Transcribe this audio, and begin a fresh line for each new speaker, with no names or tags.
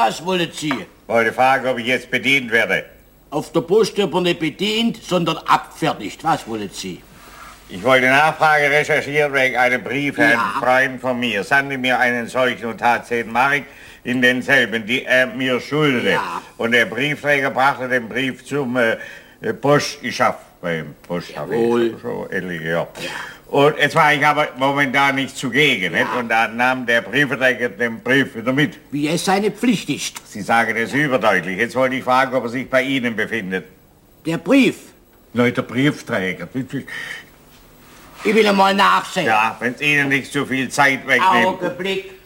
Was wollen Sie?
Wollte fragen, ob ich jetzt bedient werde.
Auf der Post wird man nicht bedient, sondern abfertigt. Was wollen Sie?
Ich wollte Nachfrage recherchieren wegen einem Brief,
Ja.
Herrn Freund von mir. Sandte mir einen solchen und tat 10 Mark in denselben, die er mir schuldete.
Ja.
Und der Briefträger brachte den Brief zum Post. Ich schaff beim Post.
Jawohl.
Schon etliche Jahre. Und jetzt war ich aber momentan nicht zugegen. Nicht? Und dann nahm der Briefträger den Brief wieder mit.
Wie es seine Pflicht ist.
Sie sagen das überdeutlich. Jetzt wollte ich fragen, ob er sich bei Ihnen befindet.
Der Brief.
Nein, der Briefträger.
Ich will einmal nachsehen.
Ja, wenn es Ihnen nicht zu viel Zeit wegnimmt.
Augenblick.